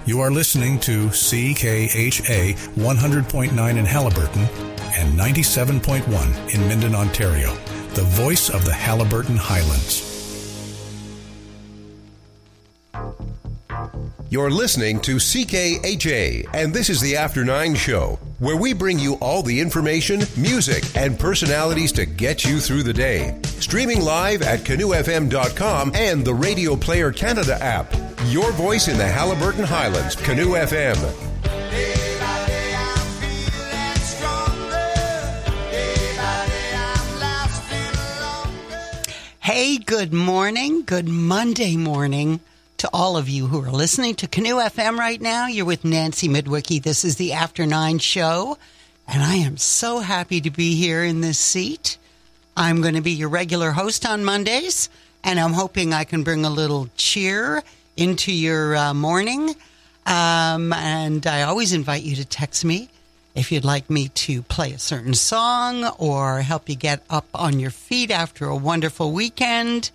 You are listening to CKHA 100.9 in Haliburton and 97.1 in Minden, Ontario, the voice of the Haliburton Highlands. You're listening to CKHA, and this is the After 9 show, where we bring you all the information, music, and personalities to get you through the day. Streaming live at canoefm.com and the Radio Player Canada app. Your voice in the Haliburton Highlands, Canoe FM. Hey, good morning, good Monday morning to all of you who are listening to Canoe FM right now. You're with Nancy Midwicki. This is the After 9 show, and I am so happy to be here in this seat. I'm going to be your regular host on Mondays, and I'm hoping I can bring a little cheer into your morning. And I always invite you to text me if you'd like me to play a certain song or help you get up on your feet after a wonderful weekend.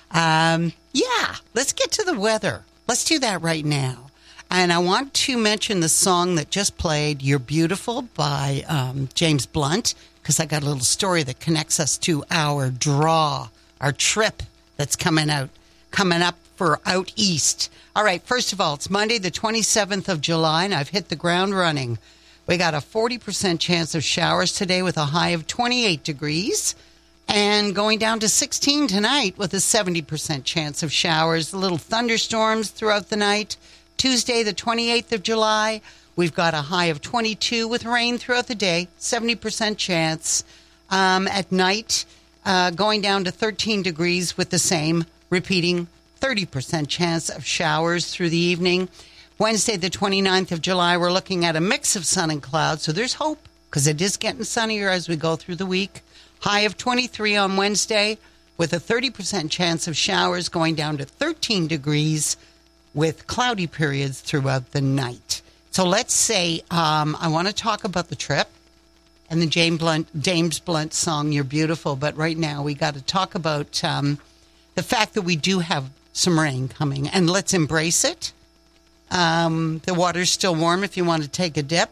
Yeah, let's get to the weather. Let's do that right now. And I want to mention the song that just played, You're Beautiful, by James Blunt, because I got a little story that connects us to our trip that's coming up for out east. All right, first of all, it's Monday, the 27th of July, and I've hit the ground running. We got a 40% chance of showers today with a high of 28 degrees. And going down to 16 tonight with a 70% chance of showers, little thunderstorms throughout the night. Tuesday, the 28th of July, we've got a high of 22 with rain throughout the day, 70% chance. At night, going down to 13 degrees with the same, repeating 30% chance of showers through the evening. Wednesday, the 29th of July, we're looking at a mix of sun and clouds, so there's hope because it is getting sunnier as we go through the week. High of 23 on Wednesday with a 30% chance of showers, going down to 13 degrees with cloudy periods throughout the night. So let's say I want to talk about the trip and the James Blunt song, You're Beautiful. But right now we got to talk about the fact that we do have some rain coming, and let's embrace it. The water's still warm if you want to take a dip.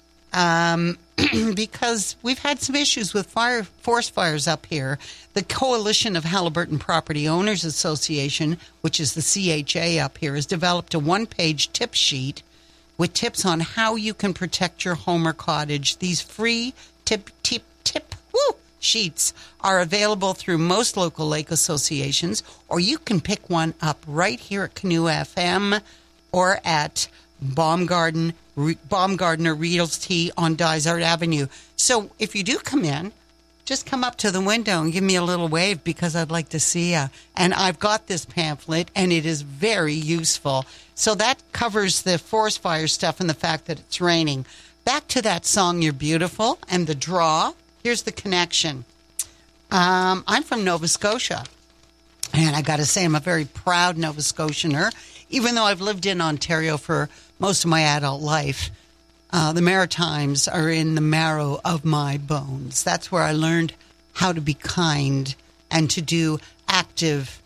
Because we've had some issues with forest fires up here. The Coalition of Haliburton Property Owners Association, which is the CHA up here, has developed a one-page tip sheet with tips on how you can protect your home or cottage. These free tip sheets are available through most local lake associations, or you can pick one up right here at Canoe FM or at Baumgartner Realty on Dysart Avenue. So if you do come in, just come up to the window and give me a little wave because I'd like to see you. And I've got this pamphlet, and it is very useful. So that covers the forest fire stuff and the fact that it's raining. Back to that song, You're Beautiful, and the draw. Here's the connection. I'm from Nova Scotia, and I got to say I'm a very proud Nova Scotianer. Even though I've lived in Ontario for most of my adult life, the Maritimes are in the marrow of my bones. That's where I learned how to be kind and to do active,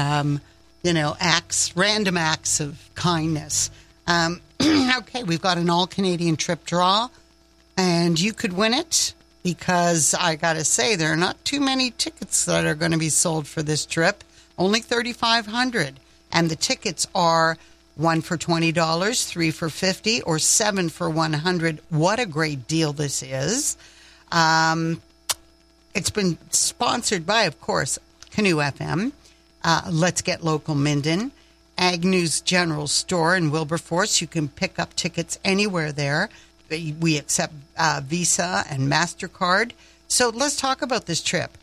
random acts of kindness. Okay, we've got an all-Canadian trip draw, and you could win it because I got to say there are not too many tickets that are going to be sold for this trip, only 3,500. And the tickets are 1 for $20, 3 for $50, or 7 for $100. What a great deal this is. It's been sponsored by, of course, Canoe FM, Let's Get Local Minden, Agnew's General Store in Wilberforce. You can pick up tickets anywhere there. We accept Visa and MasterCard. So let's talk about this trip.